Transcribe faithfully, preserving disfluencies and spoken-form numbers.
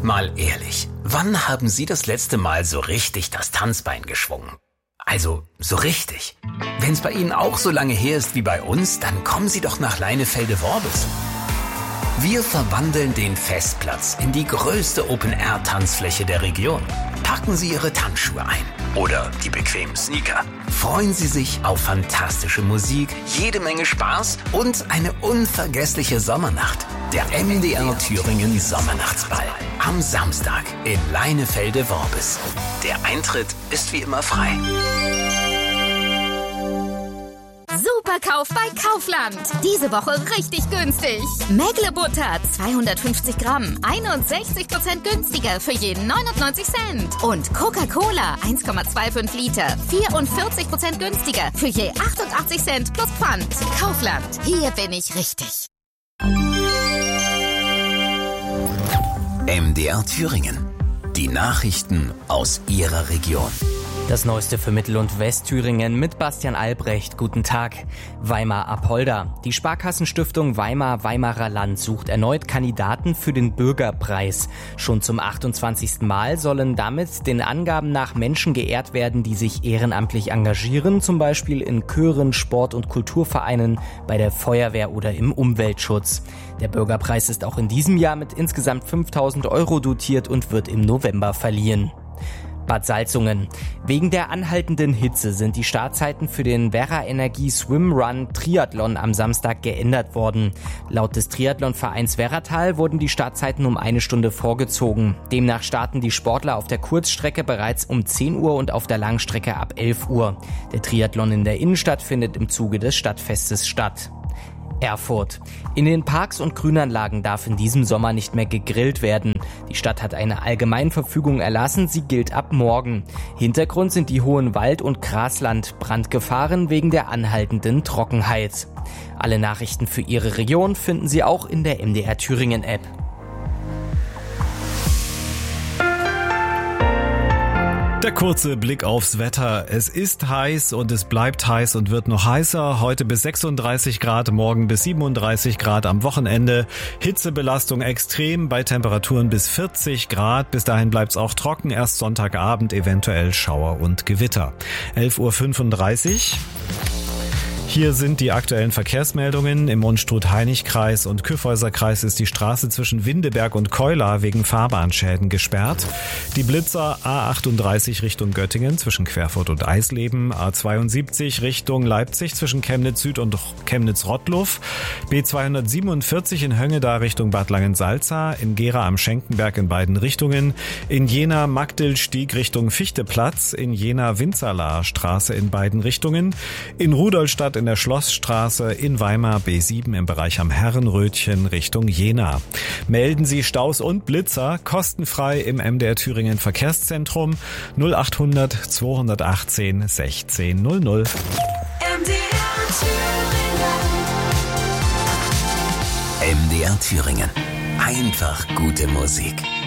Mal ehrlich, wann haben Sie das letzte Mal so richtig das Tanzbein geschwungen? Also, so richtig. Wenn es bei Ihnen auch so lange her ist wie bei uns, dann kommen Sie doch nach Leinefelde-Worbis. Wir verwandeln den Festplatz in die größte Open-Air-Tanzfläche der Region. Packen Sie Ihre Tanzschuhe ein oder die bequemen Sneaker. Freuen Sie sich auf fantastische Musik, jede Menge Spaß und eine unvergessliche Sommernacht. Der M D R Thüringen Sommernachtsball am Samstag in Leinefelde-Worbis. Der Eintritt ist wie immer frei. Superkauf bei Kaufland. Diese Woche richtig günstig. Mägle-Butter zweihundertfünfzig Gramm, einundsechzig Prozent günstiger für jeden neunundneunzig Cent. Und Coca-Cola eins Komma fünfundzwanzig Liter, vierundvierzig Prozent günstiger für je achtundachtzig Cent plus Pfand. Kaufland, hier bin ich richtig. M D R Thüringen. Die Nachrichten aus Ihrer Region. Das Neueste für Mittel- und Westthüringen mit Bastian Albrecht. Guten Tag. Weimar-Apolda. Die Sparkassenstiftung Weimar-Weimarer Land sucht erneut Kandidaten für den Bürgerpreis. Schon zum achtundzwanzigsten Mal sollen damit den Angaben nach Menschen geehrt werden, die sich ehrenamtlich engagieren, zum Beispiel in Chören, Sport- und Kulturvereinen, bei der Feuerwehr oder im Umweltschutz. Der Bürgerpreis ist auch in diesem Jahr mit insgesamt fünftausend Euro dotiert und wird im November verliehen. Bad Salzungen. Wegen der anhaltenden Hitze sind die Startzeiten für den Werra Energie Swim Run Triathlon am Samstag geändert worden. Laut des Triathlonvereins Werratal wurden die Startzeiten um eine Stunde vorgezogen. Demnach starten die Sportler auf der Kurzstrecke bereits um zehn Uhr und auf der Langstrecke ab elf Uhr. Der Triathlon in der Innenstadt findet im Zuge des Stadtfestes statt. Erfurt. In den Parks und Grünanlagen darf in diesem Sommer nicht mehr gegrillt werden. Die Stadt hat eine Allgemeinverfügung erlassen, sie gilt ab morgen. Hintergrund sind die hohen Wald- und Grasland-Brandgefahren wegen der anhaltenden Trockenheit. Alle Nachrichten für Ihre Region finden Sie auch in der M D R Thüringen App. Der kurze Blick aufs Wetter. Es ist heiß und es bleibt heiß und wird noch heißer. Heute bis sechsunddreißig Grad, morgen bis siebenunddreißig Grad am Wochenende. Hitzebelastung extrem bei Temperaturen bis vierzig Grad. Bis dahin bleibt's auch trocken. Erst Sonntagabend eventuell Schauer und Gewitter. elf Uhr fünfunddreißig. Hier sind die aktuellen Verkehrsmeldungen. Im Unstrut-Hainich-Kreis und Kyffhäuser-Kreis ist die Straße zwischen Windeberg und Keula wegen Fahrbahnschäden gesperrt. Die Blitzer A achtunddreißig Richtung Göttingen zwischen Querfurt und Eisleben, A zweiundsiebzig Richtung Leipzig zwischen Chemnitz Süd und Chemnitz-Rottluff, B zweihundertsiebenundvierzig in Höngeda Richtung Bad Langensalza, in Gera am Schenkenberg in beiden Richtungen, in Jena Magdilstieg Richtung Fichteplatz, in Jena Winzerlaer Straße in beiden Richtungen, in Rudolstadt in der Schlossstraße, in Weimar B sieben im Bereich am Herrenrötchen Richtung Jena. Melden Sie Staus und Blitzer kostenfrei im M D R Thüringen Verkehrszentrum null achthundert zweihundertachtzehn sechzehn null null. M D R Thüringen. M D R Thüringen. Einfach gute Musik.